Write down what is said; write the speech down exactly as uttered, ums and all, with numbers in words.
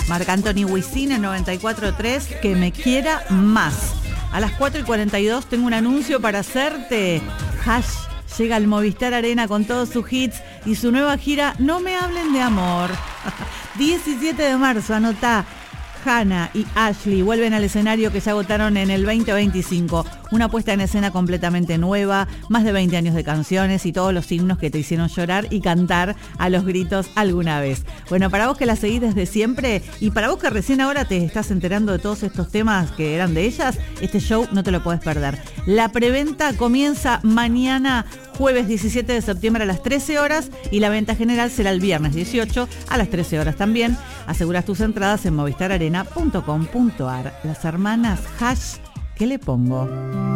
Marc Anthony Wisin en noventa y cuatro punto tres, que me quiera más. A las cuatro y cuarenta y dos tengo un anuncio para hacerte. Hash llega al Movistar Arena con todos sus hits y su nueva gira No me hablen de amor. diecisiete de marzo, anotá. Hannah y Ashley vuelven al escenario que ya agotaron en el veinte veinticinco. Una puesta en escena completamente nueva, más de veinte años de canciones y todos los himnos que te hicieron llorar y cantar a los gritos alguna vez. Bueno, para vos que la seguís desde siempre y para vos que recién ahora te estás enterando de todos estos temas que eran de ellas, este show no te lo podés perder. La preventa comienza mañana, jueves diecisiete de septiembre a las trece horas, y la venta general será el viernes dieciocho a las trece horas también. Aseguras tus entradas en movistar arena punto com punto ar. Las hermanas Hash, ¿qué le pongo?